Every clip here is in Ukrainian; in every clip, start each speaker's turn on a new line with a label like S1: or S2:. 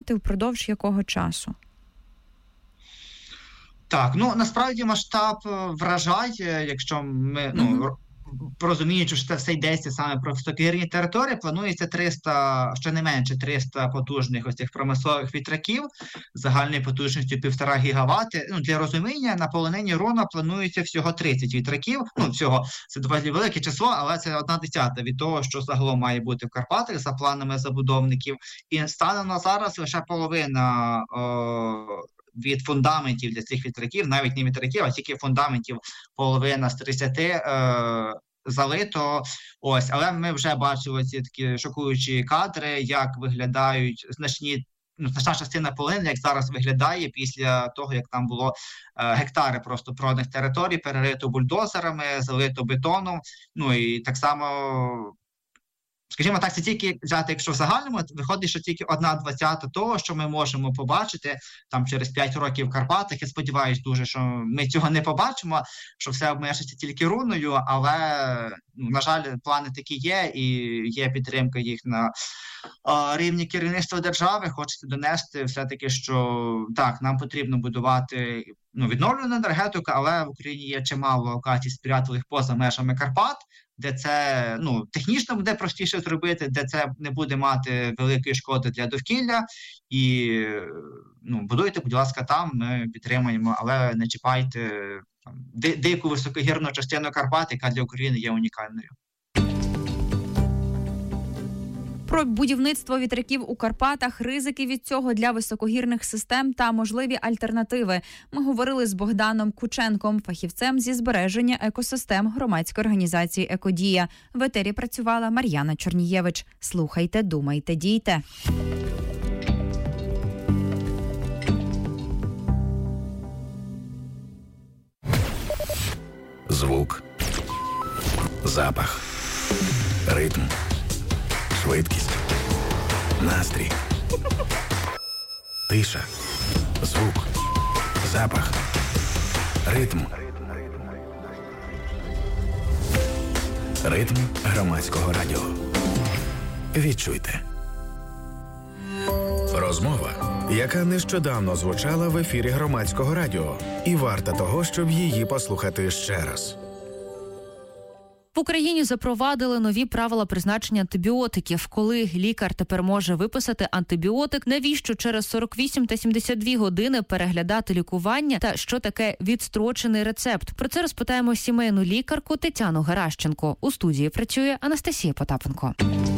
S1: працювати впродовж якого часу?
S2: Так, насправді масштаб вражає, якщо ми, розуміючи, що це все йдеться саме про високогірні території, планується 300, щонайменше 300 потужних ось цих промислових вітраків загальною потужністю 1,5 гігавати. Для розуміння, на полонині Руна планується всього 30 вітраків. Всього, це доволі велике число, але це 1/10 від того, що загалом має бути в Карпатах за планами забудовників. І станом на зараз лише половина від фундаментів для цих вітраків, навіть не вітраків, а тільки фундаментів половина з 30 залито. Але ми вже бачили ці такі шокуючі кадри, як виглядають значна частина полонини, як зараз виглядає після того, як там було гектари просто проданих територій, перерито бульдозерами, залито бетоном. І так само, скажімо так, це тільки взяти, якщо в загальному, виходить, що тільки 1/20 того, що ми можемо побачити там через 5 років в Карпатах. Я сподіваюся дуже, що ми цього не побачимо, що все обмежиться тільки Руною, але, на жаль, плани такі є, і є підтримка їх на рівні керівництва держави. Хочеться донести все-таки, що так, нам потрібно будувати відновлювану енергетику, але в Україні є чимало локацій сприятливих поза межами Карпат, де це технічно буде простіше зробити, де це не буде мати великої шкоди для довкілля. І будуйте, будь ласка, там, ми підтримуємо, але не чіпайте дику високогірну частину Карпат, яка для України є унікальною.
S1: Про будівництво вітряків у Карпатах, ризики від цього для високогірних систем та можливі альтернативи. Ми говорили з Богданом Кученком, фахівцем зі збереження екосистем громадської організації «Екодія». В етері працювала Мар'яна Чорнієвич. Слухайте, думайте, дійте.
S3: Звук, запах, ритм, швидкість, настрій, тиша, звук, запах, ритм. Ритм громадського радіо. Відчуйте. Розмова, яка нещодавно звучала в ефірі громадського радіо, і варта того, щоб її послухати ще раз.
S4: В Україні запровадили нові правила призначення антибіотиків. Коли лікар тепер може виписати антибіотик, навіщо через 48 та 72 години переглядати лікування та що таке відстрочений рецепт? Про це розпитаємо сімейну лікарку Тетяну Геращенко. У студії працює Анастасія Потапенко.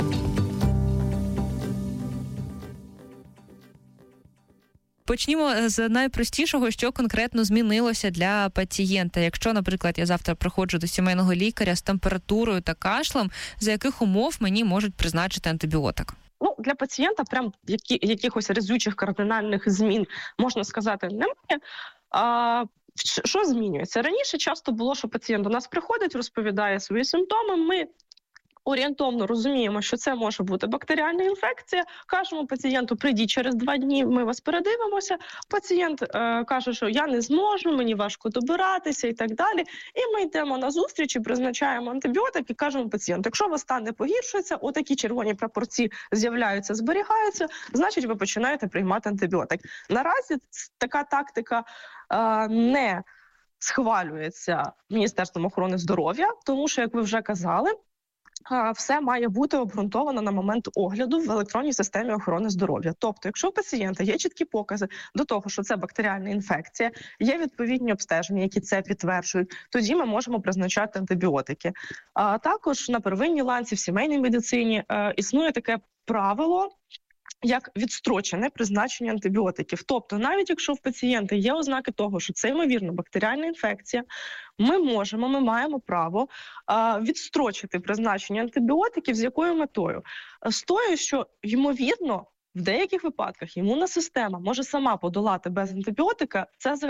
S4: Почнімо з найпростішого, що конкретно змінилося для пацієнта. Якщо, наприклад, я завтра приходжу до сімейного лікаря з температурою та кашлем, за яких умов мені можуть призначити антибіотик?
S5: Для пацієнта прям якихось разючих кардинальних змін, можна сказати, немає. Що змінюється? Раніше часто було, що пацієнт до нас приходить, розповідає свої симптоми, ми орієнтовно розуміємо, що це може бути бактеріальна інфекція. Кажемо пацієнту, прийдіть через 2 дні, ми вас передивимося. Пацієнт каже, що я не зможу, мені важко добиратися і так далі. І ми йдемо на зустріч і призначаємо антибіотик і кажемо пацієнту, якщо у вас стан не погіршується, отакі червоні прапорці з'являються, зберігаються, значить ви починаєте приймати антибіотик. Наразі така тактика не схвалюється Міністерством охорони здоров'я, тому що, як ви вже казали, все має бути обґрунтовано на момент огляду в електронній системі охорони здоров'я. Тобто, якщо у пацієнта є чіткі покази до того, що це бактеріальна інфекція, є відповідні обстеження, які це підтверджують, тоді ми можемо призначати антибіотики. А також на первинній ланці в сімейній медицині існує таке правило, як відстрочене призначення антибіотиків. Тобто, навіть якщо в пацієнта є ознаки того, що це, ймовірно, бактеріальна інфекція, ми маємо право відстрочити призначення антибіотиків. З якою метою? З тою, що, ймовірно, в деяких випадках імунна система може сама подолати без антибіотика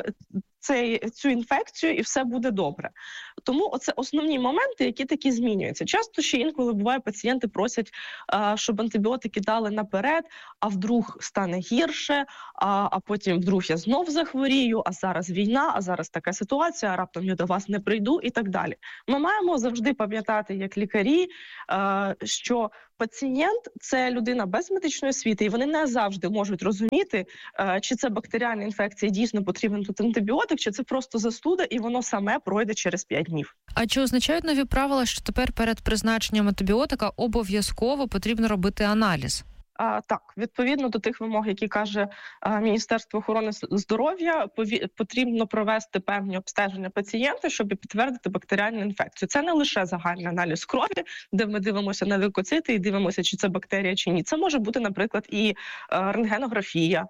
S5: цю інфекцію і все буде добре. Тому оце основні моменти, які такі змінюються. Часто ще інколи буває, пацієнти просять, щоб антибіотики дали наперед, а вдруг стане гірше, а потім вдруг я знов захворію, а зараз війна, а зараз така ситуація, а раптом я до вас не прийду і так далі. Ми маємо завжди пам'ятати, як лікарі, що пацієнт – це людина без медичної освіти, і вони не завжди можуть розуміти, чи це бактеріальна інфекція, дійсно потрібен тут антибіотик, чи це просто застуда, і воно саме пройде через 5 днів.
S4: А чи означають нові правила, що тепер перед призначенням антибіотика обов'язково потрібно робити аналіз?
S5: Так, відповідно до тих вимог, які каже Міністерство охорони здоров'я, потрібно провести певні обстеження пацієнта, щоб підтвердити бактеріальну інфекцію. Це не лише загальний аналіз крові, де ми дивимося на лейкоцити і дивимося, чи це бактерія, чи ні. Це може бути, наприклад, і рентгенографія,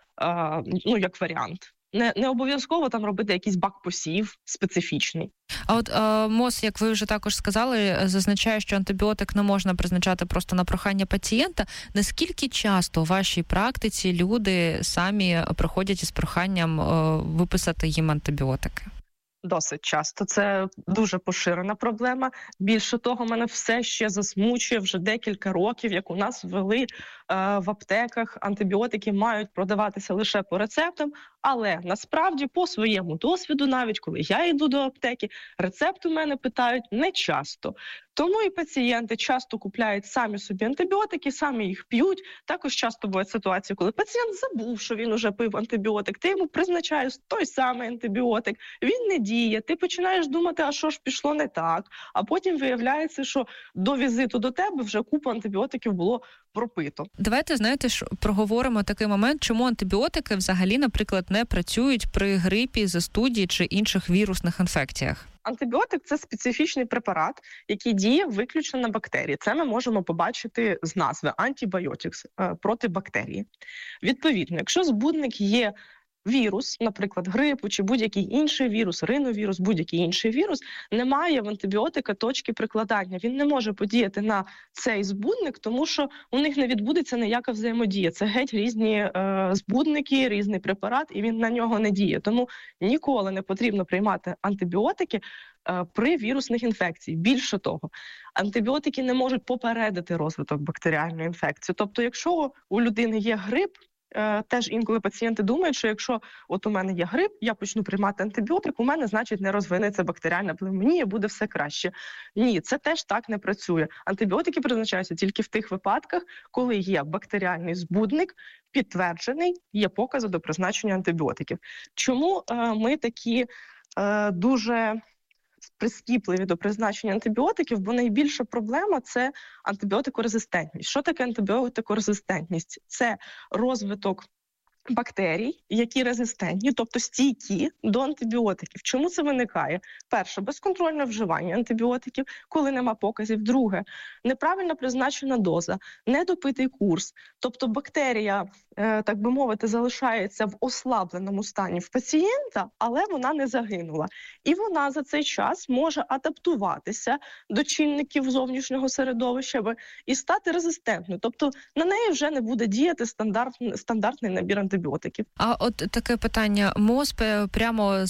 S5: як варіант. Не обов'язково там робити якийсь бак-посів специфічний.
S4: А от МОЗ, як ви вже також сказали, зазначає, що антибіотик не можна призначати просто на прохання пацієнта. Наскільки часто у вашій практиці люди самі приходять із проханням виписати їм антибіотики?
S5: Досить часто. Це дуже поширена проблема. Більше того, мене все ще засмучує вже декілька років, як у нас ввели в аптеках антибіотики мають продаватися лише по рецептам, але насправді по своєму досвіду, навіть коли я йду до аптеки, рецепт у мене питають не часто. Тому і пацієнти часто купляють самі собі антибіотики, самі їх п'ють. Також часто бувають ситуації, коли пацієнт забув, що він уже пив антибіотик, ти йому призначаєш той самий антибіотик, він не діє, ти починаєш думати, а що ж пішло не так, а потім виявляється, що до візиту до тебе вже купу антибіотиків було пропито.
S4: Давайте, проговоримо такий момент, чому антибіотики взагалі, наприклад, не працюють при грипі, застуді чи інших вірусних інфекціях.
S5: Антибіотик – це специфічний препарат, який діє виключно на бактерії. Це ми можемо побачити з назви «антибіотикс» – проти бактерії. Відповідно, якщо збудник є вірус, наприклад, грипу чи будь-який інший вірус, риновірус, будь-який інший вірус, немає в антибіотика точки прикладання. Він не може подіяти на цей збудник, тому що у них не відбудеться ніяка взаємодія. Це геть різні збудники, різний препарат, і він на нього не діє. Тому ніколи не потрібно приймати антибіотики при вірусних інфекціях. Більше того, антибіотики не можуть попередити розвиток бактеріальної інфекції. Тобто, якщо у людини є грип, теж інколи пацієнти думають, що якщо от у мене є грип, я почну приймати антибіотик, у мене, значить, не розвинеться бактеріальна пневмонія, буде все краще. Ні, це теж так не працює. Антибіотики призначаються тільки в тих випадках, коли є бактеріальний збудник, підтверджений, є покази до призначення антибіотиків. Чому ми такі дуже прискіпливі до призначення антибіотиків, бо найбільша проблема – це антибіотикорезистентність. Що таке антибіотикорезистентність? Це розвиток бактерій, які резистентні, тобто стійкі до антибіотиків. Чому це виникає? Перше, безконтрольне вживання антибіотиків, коли нема показів. Друге, неправильно призначена доза, недопитий курс. Тобто бактерія, так би мовити, залишається в ослабленому стані в пацієнта, але вона не загинула. І вона за цей час може адаптуватися до чинників зовнішнього середовища і стати резистентною. Тобто на неї вже не буде діяти стандартний набір антибіотиків.
S4: А от таке питання. МОЗ прямо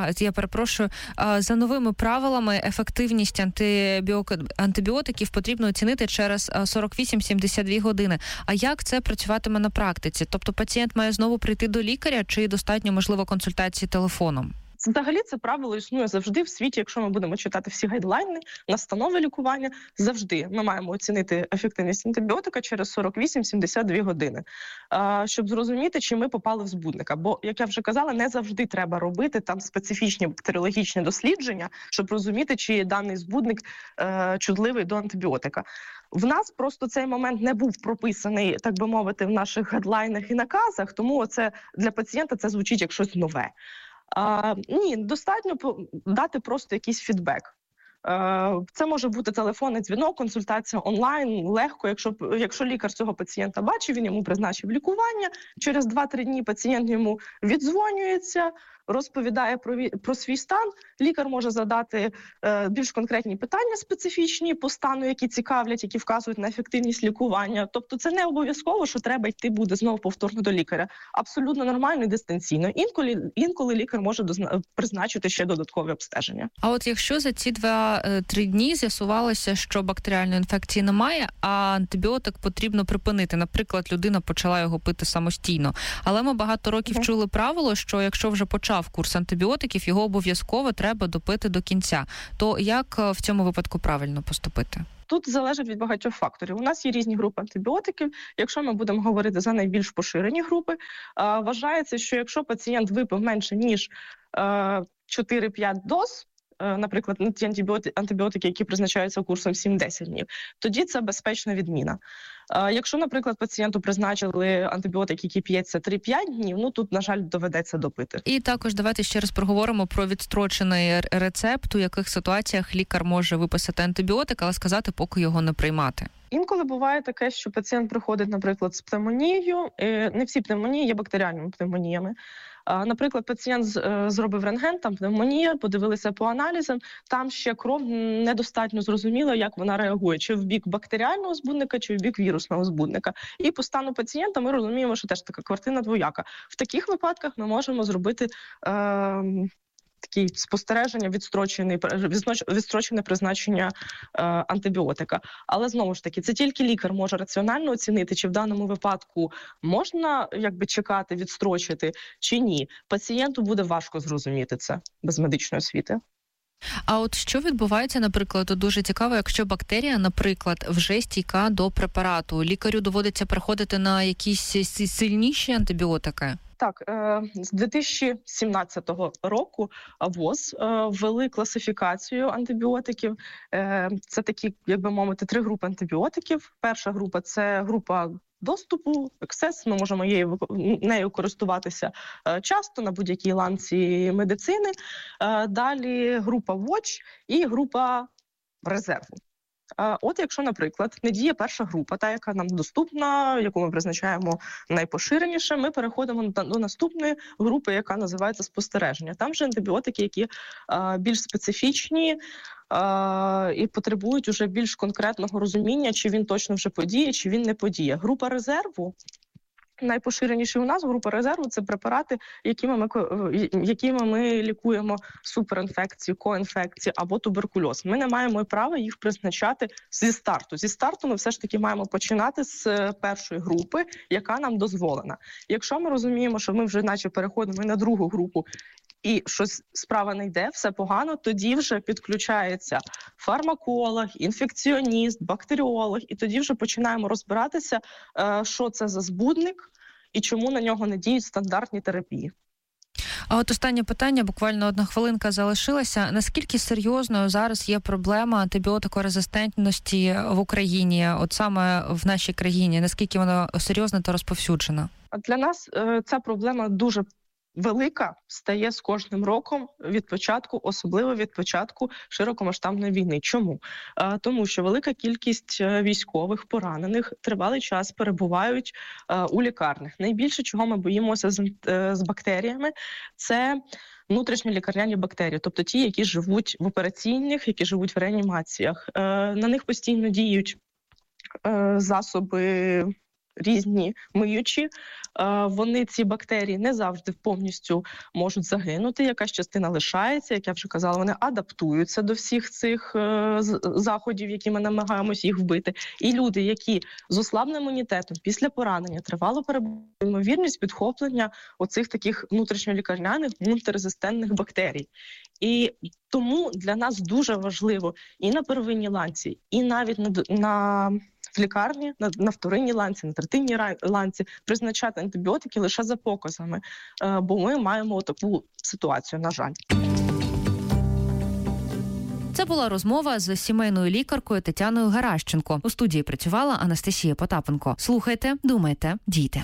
S4: за новими правилами ефективність антибіотиків потрібно оцінити через 48-72 години. А як це працюватиме на практиці? Тобто пацієнт має знову прийти до лікаря чи достатньо, можливо, консультації телефоном?
S5: Взагалі це правило існує завжди в світі, якщо ми будемо читати всі гайдлайни, настанови лікування, завжди ми маємо оцінити ефективність антибіотика через 48-72 години, щоб зрозуміти, чи ми попали в збудника. Бо, як я вже казала, не завжди треба робити там специфічні бактеріологічні дослідження, щоб розуміти, чи даний збудник чутливий до антибіотика. В нас просто цей момент не був прописаний, так би мовити, в наших гайдлайнах і наказах, тому це для пацієнта це звучить як щось нове. Ні, достатньо дати просто якийсь фідбек. Це може бути телефонний дзвінок, консультація онлайн, легко. Якщо лікар цього пацієнта бачив, він йому призначив лікування, через 2-3 дні пацієнт йому віддзвонюється, розповідає про свій стан, лікар може задати більш конкретні питання специфічні по стану, які цікавлять, які вказують на ефективність лікування. Тобто це не обов'язково, що треба йти буде знову повторно до лікаря. Абсолютно нормально і дистанційно. Інколи лікар може призначити ще додаткове обстеження.
S4: А от якщо за ці 2-3 дні з'ясувалося, що бактеріальної інфекції немає, а антибіотик потрібно припинити, наприклад, людина почала його пити самостійно, але ми багато років чули правило, що якщо вже почав курс антибіотиків, його обов'язково треба допити до кінця. То як в цьому випадку правильно поступити?
S5: Тут залежить від багатьох факторів. У нас є різні групи антибіотиків. Якщо ми будемо говорити за найбільш поширені групи, вважається, що якщо пацієнт випив менше, ніж 4-5 доз, наприклад, ті антибіотики, які призначаються курсом 7-10 днів, тоді це безпечна відміна. Якщо, наприклад, пацієнту призначили антибіотик, який п'ється 3-5 днів, тут, на жаль, доведеться допити.
S4: І також давайте ще раз проговоримо про відстрочений рецепт, у яких ситуаціях лікар може виписати антибіотик, але сказати, поки його не приймати.
S5: Інколи буває таке, що пацієнт приходить, наприклад, з пневмонією. Не всі пневмонії є бактеріальними пневмоніями. Наприклад, пацієнт зробив рентген, там пневмонія, подивилися по аналізам, там ще кров недостатньо зрозуміла, як вона реагує, чи в бік бактеріального збудника, чи в бік вірусного збудника. І по стану пацієнта ми розуміємо, що теж така картина двояка. В таких випадках ми можемо зробити такі спостереження, відстрочене призначення антибіотика. Але, знову ж таки, це тільки лікар може раціонально оцінити, чи в даному випадку можна чекати, відстрочити, чи ні. Пацієнту буде важко зрозуміти це без медичної освіти.
S4: А от що відбувається, наприклад, дуже цікаво, якщо бактерія, наприклад, вже стійка до препарату, лікарю доводиться переходити на якісь сильніші антибіотики?
S5: Так, з 2017 року ВОЗ ввели класифікацію антибіотиків. Це такі, як би мовити, 3 групи антибіотиків. Перша група – це група доступу, екзес, ми можемо нею користуватися часто на будь-якій ланці медицини. Далі група ВОЧ і група резерву. От якщо, наприклад, не діє перша група, та, яка нам доступна, яку ми призначаємо найпоширеніше, ми переходимо до наступної групи, яка називається спостереження. Там же антибіотики, які більш специфічні і потребують уже більш конкретного розуміння, чи він точно вже подіє, чи він не подіє. Група резерву, найпоширеніші у нас група резерву – це препарати, якими ми лікуємо суперінфекцію, коінфекцію або туберкульоз. Ми не маємо права їх призначати зі старту. Зі старту ми все ж таки маємо починати з першої групи, яка нам дозволена. Якщо ми розуміємо, що ми вже наче переходимо на другу групу, і щось справа не йде, все погано, тоді вже підключається фармаколог, інфекціоніст, бактеріолог, і тоді вже починаємо розбиратися, що це за збудник і чому на нього не діють стандартні терапії.
S4: А от останнє питання, буквально 1 хвилинка залишилася. Наскільки серйозною зараз є проблема антибіотикорезистентності в Україні, от саме в нашій країні? Наскільки вона серйозна та розповсюджена?
S5: Для нас ця проблема дуже велика стає з кожним роком особливо від початку широкомасштабної війни. Чому? Тому що велика кількість військових, поранених, тривалий час перебувають у лікарнях. Найбільше, чого ми боїмося з бактеріями, це внутрішньолікарняні бактерії, тобто ті, які живуть в операційних, які живуть в реанімаціях. На них постійно діють засоби різні миючі, вони, ці бактерії, не завжди повністю можуть загинути, якась частина лишається, як я вже казала, вони адаптуються до всіх цих заходів, які ми намагаємось їх вбити. І люди, які з ослабленим імунітетом після поранення тривало перебувають, ймовірність підхоплення оцих таких внутрішньолікарняних мультирезистентних бактерій. І тому для нас дуже важливо і на первинній ланці, і навіть в лікарні, на вторинній ланці, на третинній ланці призначати антибіотики лише за показами, бо ми маємо таку ситуацію, на жаль.
S4: Це була розмова з сімейною лікаркою Тетяною Гаращенко. У студії працювала Анастасія Потапенко. Слухайте, думайте, дійте.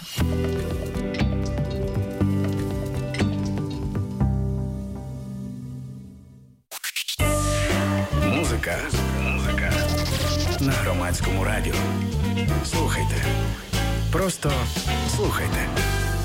S3: Музика на Громадському радіо. Слухайте. Просто слухайте.